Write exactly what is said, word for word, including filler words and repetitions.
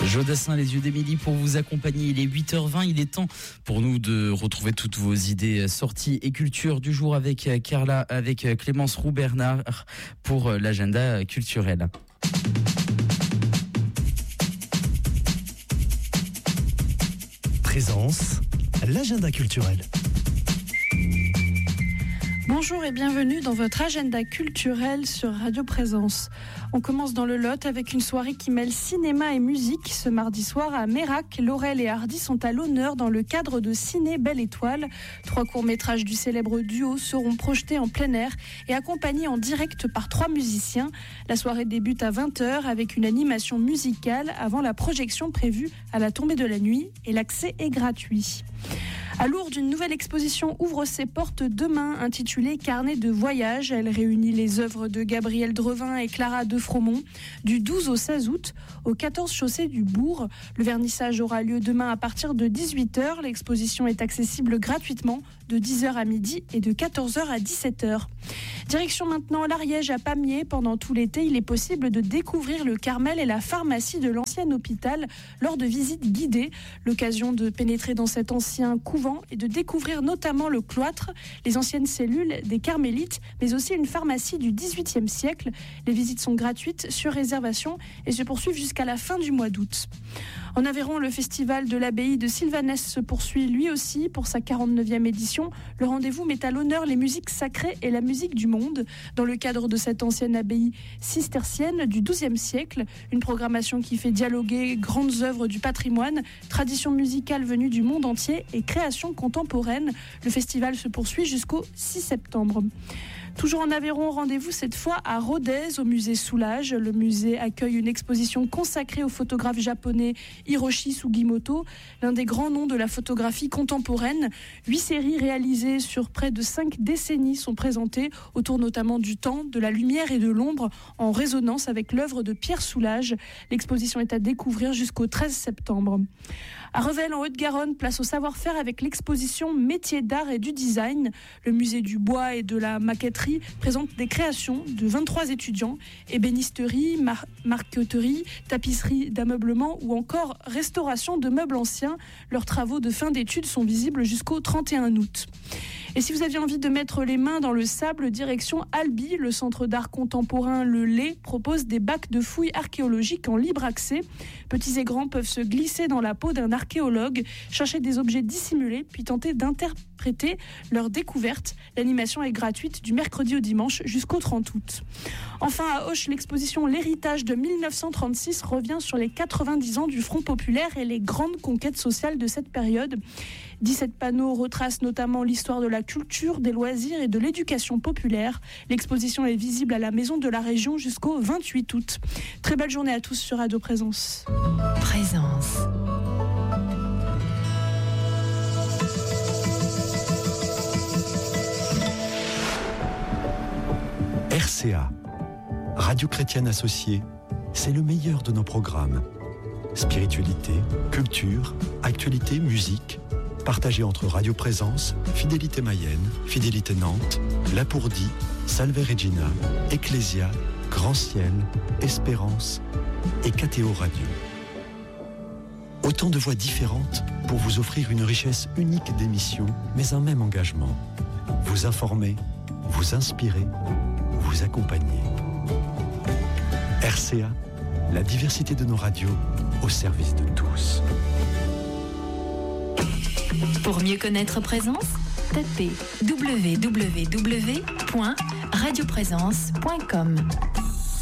Jodassin, les yeux d'Émilie pour vous accompagner. Il est huit heures vingt. Il est temps pour nous de retrouver toutes vos idées sorties et culture du jour avec Carla, avec Clémence Roux-Bernard pour l'agenda culturel. Présence, l'agenda culturel. Bonjour et bienvenue dans votre agenda culturel sur Radio Présence. On commence dans le Lot avec une soirée qui mêle cinéma et musique. Ce mardi soir à Mérac, Laurel et Hardy sont à l'honneur dans le cadre de Ciné Belle Étoile. Trois courts-métrages du célèbre duo seront projetés en plein air et accompagnés en direct par trois musiciens. La soirée débute à vingt heures avec une animation musicale avant la projection prévue à la tombée de la nuit et l'accès est gratuit. À Lourdes, une nouvelle exposition ouvre ses portes demain, intitulée Carnet de voyage. Elle réunit les œuvres de Gabriel Drevin et Clara de Fromont du douze au seize août au quatorze chaussée du Bourg. Le vernissage aura lieu demain à partir de dix-huit heures. L'exposition est accessible gratuitement de dix heures à midi et de quatorze heures à dix-sept heures. Direction maintenant l'Ariège à Pamiers. Pendant tout l'été, il est possible de découvrir le Carmel et la pharmacie de l'ancien hôpital lors de visites guidées. L'occasion de pénétrer dans cet ancien couvent et de découvrir notamment le cloître, les anciennes cellules des Carmélites, mais aussi une pharmacie du dix-huitième siècle. Les visites sont gratuites sur réservation et se poursuivent jusqu'à la fin du mois d'août. En Aveyron, le festival de l'abbaye de Sylvanès se poursuit lui aussi pour sa quarante-neuvième édition. Le rendez-vous met à l'honneur les musiques sacrées et la musique du monde. Dans le cadre de cette ancienne abbaye cistercienne du douzième siècle, une programmation qui fait dialoguer grandes œuvres du patrimoine, traditions musicales venues du monde entier et créations contemporaines. Le festival se poursuit jusqu'au six septembre. Toujours en Aveyron, rendez-vous cette fois à Rodez, au musée Soulage. Le musée accueille une exposition consacrée au photographe japonais Hiroshi Sugimoto, l'un des grands noms de la photographie contemporaine. Huit séries réalisées sur près de cinq décennies sont présentées, autour notamment du temps, de la lumière et de l'ombre, en résonance avec l'œuvre de Pierre Soulages. L'exposition est à découvrir jusqu'au treize septembre. À Revel, en Haute-Garonne, place au savoir-faire avec l'exposition Métiers d'art et du design. Le musée du bois et de la maquetterie présente des créations de vingt-trois étudiants. Ébénisterie, mar- marqueterie, tapisserie d'ameublement ou encore restauration de meubles anciens. Leurs travaux de fin d'études sont visibles jusqu'au trente et un août. Et si vous aviez envie de mettre les mains dans le sable, direction Albi, le centre d'art contemporain Le Lay propose des bacs de fouilles archéologiques en libre accès. Petits et grands peuvent se glisser dans la peau d'un archéologue, chercher des objets dissimulés, puis tenter d'interpréter leur découverte. L'animation est gratuite du mercredi au dimanche jusqu'au trente août. Enfin, à Auch, l'exposition L'héritage de mille neuf cent trente-six revient sur les quatre-vingt-dix ans du Front populaire et les grandes conquêtes sociales de cette période. dix-sept panneaux retracent notamment l'histoire de la culture, des loisirs et de l'éducation populaire. L'exposition est visible à la Maison de la Région jusqu'au vingt-huit août. Très belle journée à tous sur Radio Présence. Présence. R C A, Radio Chrétienne Associée, c'est le meilleur de nos programmes. Spiritualité, culture, actualité, musique, partagé entre Radio Présence, Fidélité Mayenne, Fidélité Nantes, Lapourdie, Salve Regina, Ecclésia, Grand Ciel, Espérance et K T O Radio. Autant de voix différentes pour vous offrir une richesse unique d'émissions, mais un même engagement. Vous informer, vous inspirer, vous accompagner. R C A, la diversité de nos radios au service de tous. Pour mieux connaître Présence, tapez w w w point radio présence point com.